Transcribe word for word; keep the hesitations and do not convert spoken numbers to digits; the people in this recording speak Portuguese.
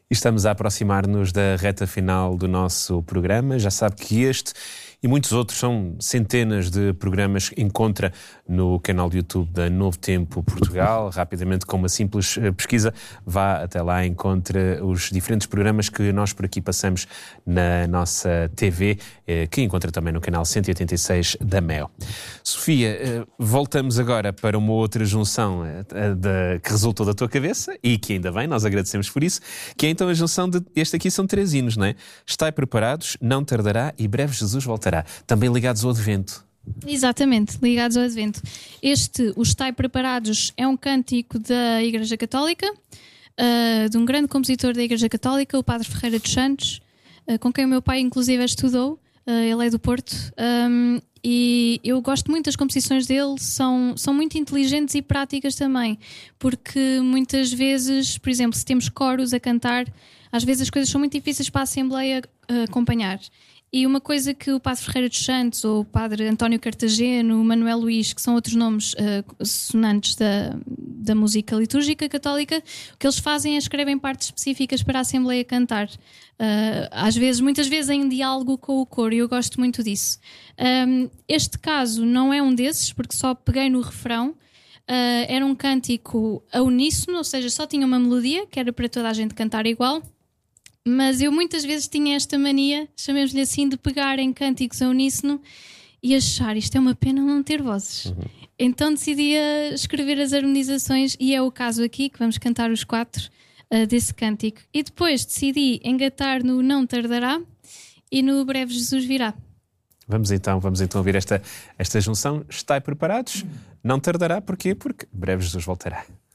E estamos a aproximar-nos da reta final do nosso programa. Já sabe que este e muitos outros são centenas de programas que encontra no canal de YouTube da Novo Tempo Portugal. Rapidamente, com uma simples pesquisa, vá até lá e encontre os diferentes programas que nós por aqui passamos na nossa T V, que encontra também no canal cento e oitenta e seis da M E O. Sofia, voltamos agora para uma outra junção que resultou da tua cabeça e que ainda bem, nós agradecemos por isso, que é então a junção de... Este aqui são três hinos, não é? Estai preparados, não tardará e breve Jesus voltará. Também ligados ao Advento. Exatamente, ligados ao Advento. Este, o Estai Preparados, é um cântico da Igreja Católica, uh, de um grande compositor da Igreja Católica, o Padre Ferreira dos Santos, uh, com quem o meu pai inclusive estudou. Uh, ele é do Porto. Um, e eu gosto muito das composições dele, são, são muito inteligentes e práticas também, porque muitas vezes, por exemplo, se temos coros a cantar, às vezes as coisas são muito difíceis para a Assembleia uh, acompanhar. E uma coisa que o Padre Ferreira dos Santos, ou o Padre António Cartageno, o Manuel Luís, que são outros nomes uh, sonantes da, da música litúrgica católica, o que eles fazem é escrevem partes específicas para a Assembleia cantar. Uh, às vezes, muitas vezes em diálogo com o coro, e eu gosto muito disso. Um, este caso não é um desses, porque só peguei no refrão. Uh, era um cântico a uníssono, ou seja, só tinha uma melodia, que era para toda a gente cantar igual. Mas eu muitas vezes tinha esta mania, chamemos-lhe assim, de pegar em cânticos a uníssono e achar isto é uma pena não ter vozes. Uhum. Então decidi escrever as harmonizações e é o caso aqui, que vamos cantar os quatro uh, desse cântico. E depois decidi engatar no Não Tardará e no Breve Jesus Virá. Vamos então, vamos então ouvir esta, esta junção. Estai preparados? Não tardará, porquê? Porque breve Jesus voltará.